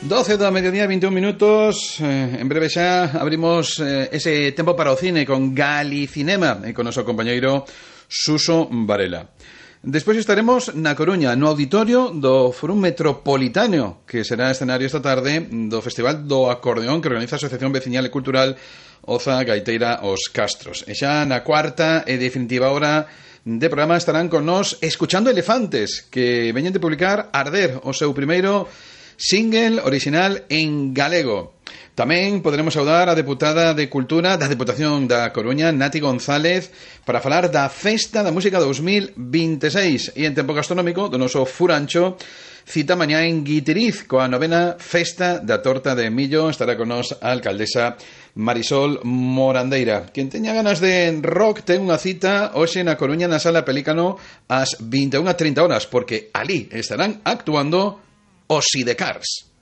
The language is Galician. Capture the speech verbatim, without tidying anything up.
doce da mediodía, veintiún minutos. eh, En breve xa abrimos eh, ese tempo para o cine con Galicinema e con noso compañeiro Suso Varela. Despois estaremos na Coruña, no auditorio do Fórum Metropolitano, que será escenario esta tarde do Festival do Acordeón que organiza a Asociación Veciñal e Cultural Oza Gaiteira Os Castros. E xa na cuarta e definitiva hora de programa estarán con nós Escuchando Elefantes, que veñen de publicar Arder, o seu primeiro single original en galego. Tamén poderemos saudar a deputada de Cultura da Deputación da Coruña, Nati González, para falar da Festa da Música dos mil veintiséis. E en tempo gastronómico, do noso Furancho, cita mañá en Guitiriz coa novena Festa da Torta de Millo. Estará con nós a alcaldesa Marisol Morandeira. Quen teña ganas de rock ten unha cita hoxe na Coruña na Sala Pelícano ás vinte e unha e trinta horas, porque ali estarán actuando os Sidecars.